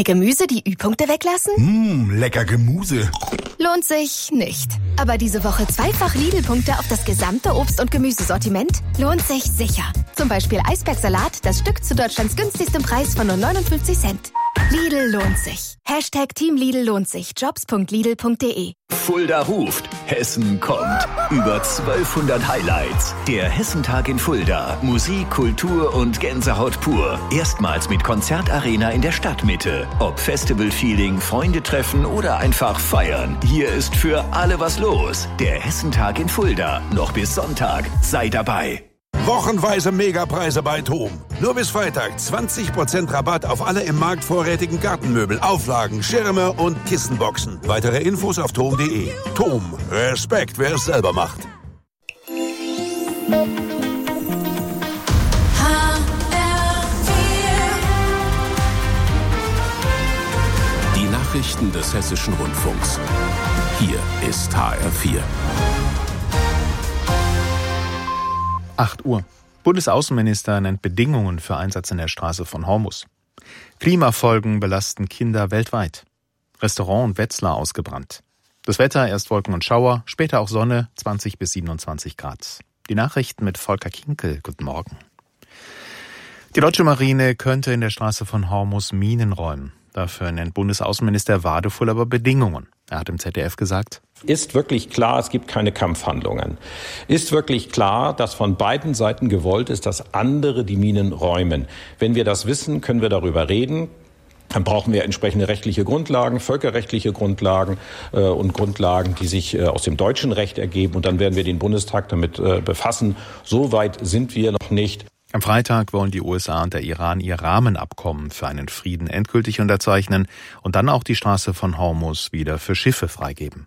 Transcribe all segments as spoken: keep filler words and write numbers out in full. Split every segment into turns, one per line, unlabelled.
Bei Gemüse die Ü-Punkte weglassen?
Mmh, lecker Gemüse.
Lohnt sich nicht. Aber diese Woche zweifach Lidl-Punkte auf das gesamte Obst- und Gemüsesortiment lohnt sich sicher. Zum Beispiel Eisbergsalat, das Stück zu Deutschlands günstigstem Preis von nur neunundfünfzig Cent. Lidl lohnt sich. Hashtag Team Lidl lohnt sich. Jobs punkt lidl punkt de.
Fulda ruft. Hessen kommt. Über zwölfhundert Highlights. Der Hessentag in Fulda. Musik, Kultur und Gänsehaut pur. Erstmals mit Konzertarena in der Stadtmitte. Ob Festival-Feeling, Freunde treffen oder einfach feiern. Hier ist für alle was los. Der Hessentag in Fulda. Noch bis Sonntag. Sei dabei.
Wochenweise Megapreise bei Thom. Nur bis Freitag zwanzig Prozent Rabatt auf alle im Markt vorrätigen Gartenmöbel, Auflagen, Schirme und Kissenboxen. Weitere Infos auf thom punkt de. Thom. Respekt, wer es selber macht.
Die Nachrichten des Hessischen Rundfunks. Hier ist H R vier.
acht Uhr. Bundesaußenminister nennt Bedingungen für Einsatz in der Straße von Hormuz. Klimafolgen belasten Kinder weltweit. Restaurant und Wetzlar ausgebrannt. Das Wetter, erst Wolken und Schauer, später auch Sonne, zwanzig bis siebenundzwanzig Grad. Die Nachrichten mit Volker Kinkel. Guten Morgen. Die deutsche Marine könnte in der Straße von Hormuz Minen räumen. Dafür nennt Bundesaußenminister Wadefull aber Bedingungen. Er hat im Z D F gesagt:
Ist wirklich klar, es gibt keine Kampfhandlungen. Ist wirklich klar, dass von beiden Seiten gewollt ist, dass andere die Minen räumen. Wenn wir das wissen, können wir darüber reden. Dann brauchen wir entsprechende rechtliche Grundlagen, völkerrechtliche Grundlagen äh, und Grundlagen, die sich äh, aus dem deutschen Recht ergeben. Und dann werden wir den Bundestag damit äh, befassen. So weit sind wir noch nicht.
Am Freitag wollen die U S A und der Iran ihr Rahmenabkommen für einen Frieden endgültig unterzeichnen und dann auch die Straße von Hormuz wieder für Schiffe freigeben.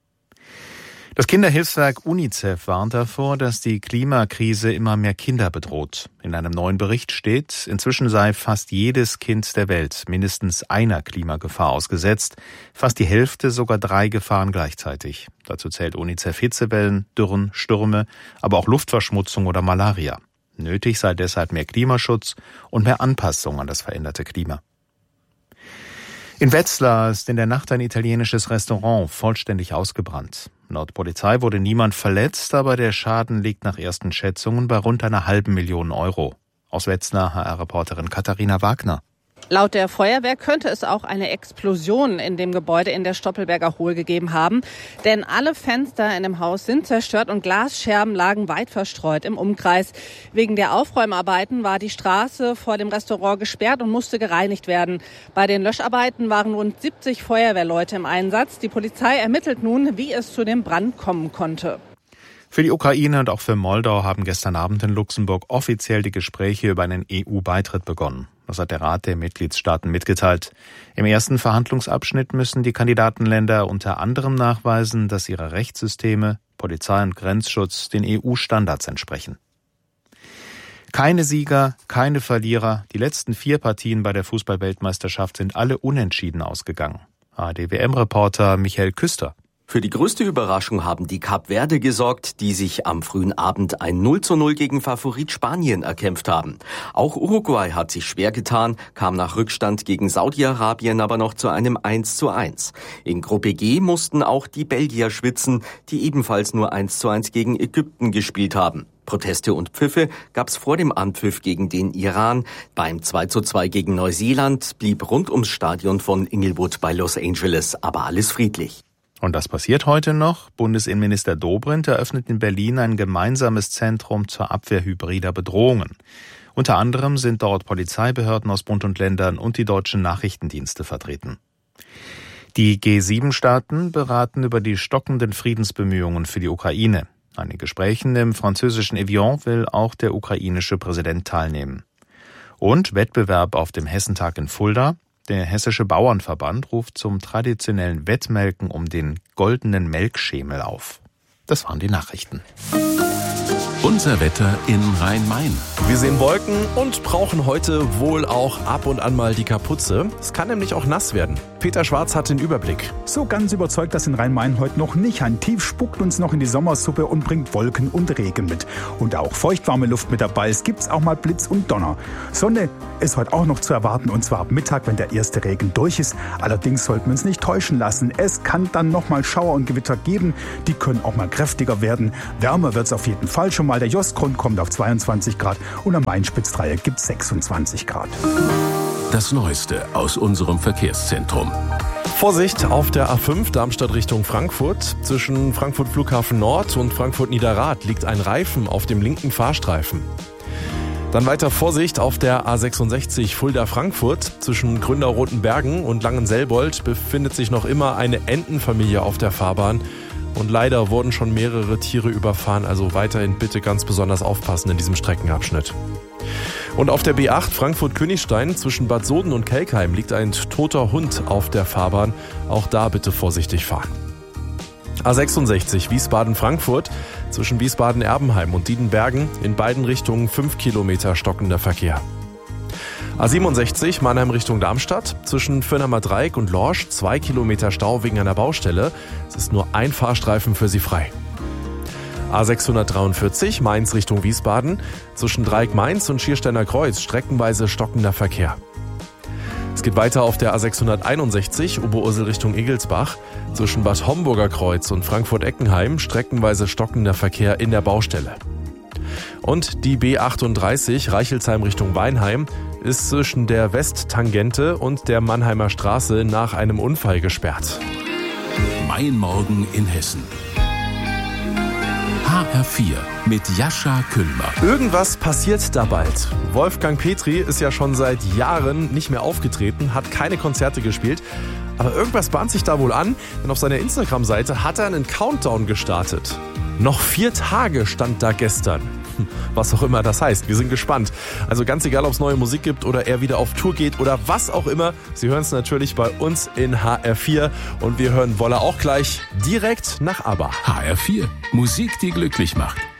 Das Kinderhilfswerk UNICEF warnt davor, dass die Klimakrise immer mehr Kinder bedroht. In einem neuen Bericht steht, inzwischen sei fast jedes Kind der Welt mindestens einer Klimagefahr ausgesetzt, fast die Hälfte sogar drei Gefahren gleichzeitig. Dazu zählt UNICEF Hitzewellen, Dürren, Stürme, aber auch Luftverschmutzung oder Malaria. Nötig sei deshalb mehr Klimaschutz und mehr Anpassung an das veränderte Klima. In Wetzlar ist in der Nacht ein italienisches Restaurant vollständig ausgebrannt. Laut Polizei wurde niemand verletzt, aber der Schaden liegt nach ersten Schätzungen bei rund einer halben Million Euro. Aus Wetzlar H R-Reporterin Katharina Wagner.
Laut der Feuerwehr könnte es auch eine Explosion in dem Gebäude in der Stoppelberger Hohl gegeben haben. Denn alle Fenster in dem Haus sind zerstört und Glasscherben lagen weit verstreut im Umkreis. Wegen der Aufräumarbeiten war die Straße vor dem Restaurant gesperrt und musste gereinigt werden. Bei den Löscharbeiten waren rund siebzig Feuerwehrleute im Einsatz. Die Polizei ermittelt nun, wie es zu dem Brand kommen konnte.
Für die Ukraine und auch für Moldau haben gestern Abend in Luxemburg offiziell die Gespräche über einen E U-Beitritt begonnen. Das hat der Rat der Mitgliedstaaten mitgeteilt. Im ersten Verhandlungsabschnitt müssen die Kandidatenländer unter anderem nachweisen, dass ihre Rechtssysteme, Polizei und Grenzschutz den E U-Standards entsprechen. Keine Sieger, keine Verlierer. Die letzten vier Partien bei der Fußball-Weltmeisterschaft sind alle unentschieden ausgegangen. A R D-W M-Reporter Michael Küster.
Für die größte Überraschung haben die Kap Verde gesorgt, die sich am frühen Abend ein null zu null gegen Favorit Spanien erkämpft haben. Auch Uruguay hat sich schwer getan, kam nach Rückstand gegen Saudi-Arabien aber noch zu einem eins zu eins. In Gruppe G mussten auch die Belgier schwitzen, die ebenfalls nur eins zu eins gegen Ägypten gespielt haben. Proteste und Pfiffe gab's vor dem Anpfiff gegen den Iran. Beim zwei zu zwei gegen Neuseeland blieb rund ums Stadion von Inglewood bei Los Angeles aber alles friedlich.
Und das passiert heute noch. Bundesinnenminister Dobrindt eröffnet in Berlin ein gemeinsames Zentrum zur Abwehr hybrider Bedrohungen. Unter anderem sind dort Polizeibehörden aus Bund und Ländern und die deutschen Nachrichtendienste vertreten. Die G sieben Staaten beraten über die stockenden Friedensbemühungen für die Ukraine. An den Gesprächen im französischen Evian will auch der ukrainische Präsident teilnehmen. Und Wettbewerb auf dem Hessentag in Fulda. Der Hessische Bauernverband ruft zum traditionellen Wettmelken um den goldenen Melkschemel auf. Das waren die Nachrichten.
Unser Wetter in Rhein-Main.
Wir sehen Wolken und brauchen heute wohl auch ab und an mal die Kapuze. Es kann nämlich auch nass werden. Peter Schwarz hat den Überblick.
So ganz überzeugt das in Rhein-Main heute noch nicht. Ein Tief spuckt uns noch in die Sommersuppe und bringt Wolken und Regen mit. Und auch feuchtwarme Luft mit dabei. Es gibt auch mal Blitz und Donner. Sonne ist heute auch noch zu erwarten, und zwar ab Mittag, wenn der erste Regen durch ist. Allerdings sollten wir uns nicht täuschen lassen. Es kann dann noch mal Schauer und Gewitter geben. Die können auch mal kräftiger werden. Wärmer wird es auf jeden Fall schon mal. Der Jostgrund kommt auf zweiundzwanzig Grad und am Main-Spitz-Dreieck gibt es sechsundzwanzig Grad.
Das Neueste aus unserem Verkehrszentrum.
Vorsicht auf der A fünf Darmstadt Richtung Frankfurt. Zwischen Frankfurt Flughafen Nord und Frankfurt Niederrad liegt ein Reifen auf dem linken Fahrstreifen. Dann weiter Vorsicht auf der A sechsundsechzig Fulda-Frankfurt. Zwischen Gründau-Rotenbergen und Langenselbold befindet sich noch immer eine Entenfamilie auf der Fahrbahn. Und leider wurden schon mehrere Tiere überfahren, also weiterhin bitte ganz besonders aufpassen in diesem Streckenabschnitt. Und auf der B acht Frankfurt-Königstein zwischen Bad Soden und Kelkheim liegt ein toter Hund auf der Fahrbahn. Auch da bitte vorsichtig fahren. A sechsundsechzig Wiesbaden-Frankfurt zwischen Wiesbaden-Erbenheim und Diedenbergen in beiden Richtungen fünf Kilometer stockender Verkehr. A siebenundsechzig Mannheim Richtung Darmstadt zwischen Firnheimer Dreieck und Lorsch zwei Kilometer Stau wegen einer Baustelle. Es ist nur ein Fahrstreifen für Sie frei. A sechshundertdreiundvierzig Mainz Richtung Wiesbaden zwischen Dreieck Mainz und Schiersteiner Kreuz streckenweise stockender Verkehr. Es geht weiter auf der A sechshunderteinundsechzig Oberursel Richtung Egelsbach zwischen Bad Homburger Kreuz und Frankfurt-Eckenheim streckenweise stockender Verkehr in der Baustelle. Und die B achtunddreißig Reichelsheim Richtung Weinheim ist zwischen der Westtangente und der Mannheimer Straße nach einem Unfall gesperrt.
Mein Morgen in Hessen. H R vier mit Jascha Kühlmer.
Irgendwas passiert da bald. Wolfgang Petri ist ja schon seit Jahren nicht mehr aufgetreten, hat keine Konzerte gespielt. Aber irgendwas bahnt sich da wohl an, denn auf seiner Instagram-Seite hat er einen Countdown gestartet. Noch vier Tage stand da gestern. Was auch immer das heißt. Wir sind gespannt. Also ganz egal, ob es neue Musik gibt oder er wieder auf Tour geht oder was auch immer. Sie hören es natürlich bei uns in H R vier. Und wir hören Wolle auch gleich direkt nach ABBA.
H R vier. Musik, die glücklich macht.